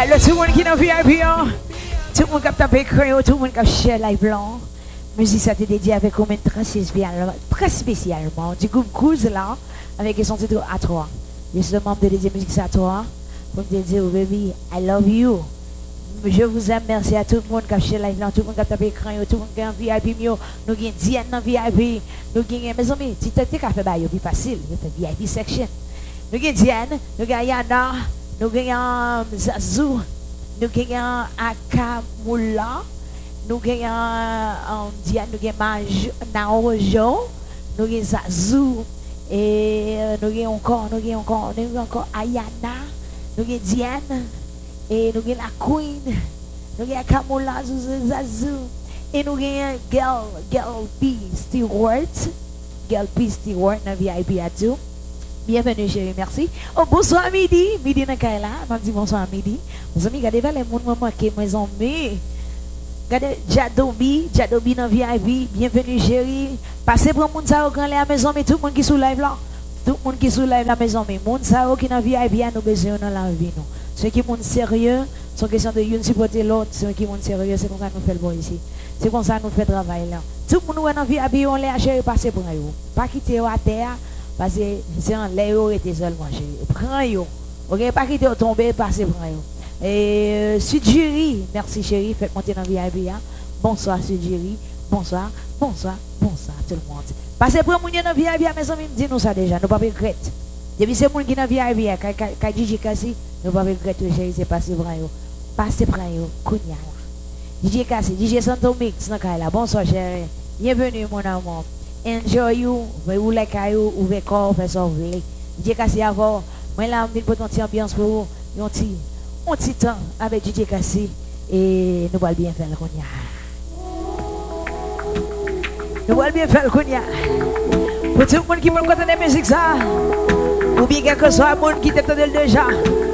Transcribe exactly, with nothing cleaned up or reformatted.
Alors tout le monde qui est dans V I P, tout le monde qui a tapé crayon, tout le monde qui a cher live blanc. Musique ça t'est dédié avec un très spécialement, très spécialement du groupe Cruise là, avec son titre à toi. Je suis le membre de dédier musique à toi pour te dire, oh baby, I love you. Je vous aime, merci à tout le monde qui a cher live blanc, tout le monde qui a tapé crayon, tout le monde qui a un V I P mio, nous avons Diane dans V I P, nous avons mes amis, si tu as fait bail, c'est facile, il fait V I P section. Nous avons Diane, nous avons Yana, nous avons Zazou, nous avons Akamula, nous avons Diane, nous avons Naojo, nous avons Zazou, et nous avons encore, nous avons encore, nous avons encore Ayana, nous avons Diane, et nous avons la Queen, nous avons Akamula, Zazou, et nous avons Girl, Girl P. Stewart, Girl P. Stewart, dans V I P à tout. Bienvenue chérie, merci. Oh bonsoir midi, midi dans Kaila, m'a dit bonsoir midi. Mes amis, regardez les gens moi qui mes amis. Regardez Jadobi, Jadobi dans V I P, bienvenue chérie. Passez pour moun sa au grand les maison mais tout le monde qui sous live là. Tout le monde qui sous live la maison mais moun sa qui dans V I P a nous besoin dans la vie nous. Ceux qui sont sérieux, sont question de une supporter l'autre, ceux qui sont sérieux, c'est comme ça nous fait le bon ici. C'est comme ça nous fait travail là. Tout le monde dans V I P on les chérie passer pour eux. Pas quitter à terre. Parce que c'est un l'air était seulement chérie. Prends-yo. Ok, pas quitter au tomber, passez prends-yo. Et Sud Jury, merci chérie, faites monter dans V I P. Hein? Bonsoir Sud Jury, bonsoir, bonsoir, bonsoir tout le monde. Passez pour moun dans V I P, mes amis, dis-nous ça déjà, nous pas regretter. Depuis c'est moun qui dans V I P, quand D J Kassi, nous pas regretter chérie, c'est passé prends-yo. Passez prends-yo, kounya là. D J Kassi, D J Santo Mix, là. Bonsoir chérie. Bienvenue mon amour. Enjoy you, vous like you, ou vous corps, fait ça, vous voulez. D J Kassi avant, moi là, je vais une ambiance pour vous, un petit, un petit temps avec D J Kassi, et nous allons bien faire le cognac. Nous allons bien faire le cognac. Pour tout le monde qui veut entendre la musique, ça, ou bien quelque soit le monde qui t'attend déjà.